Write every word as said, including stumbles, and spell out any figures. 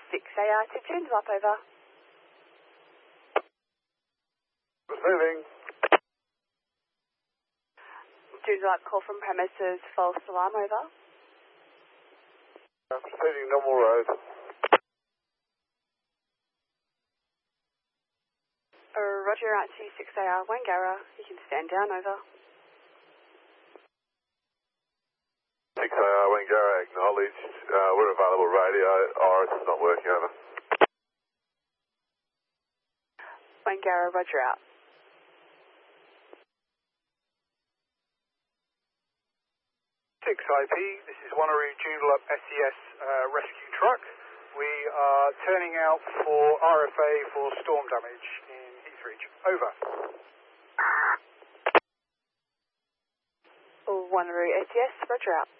six A R to Joondalup, over. Receiving. Joondalup call from premises, false alarm, over. I'm proceeding normal road. Uh, Roger, out to six A R, Wangara. You can stand down, over. six A R, Wangara, acknowledged. Uh, we're available radio. R S is not working, over. Wangara, Roger, out. six I P, this is Wanneroo Joondalup S E S uh, rescue truck. We are turning out for R F A for storm damage in Heathridge. Over. Wanneroo S E S, Roger, out.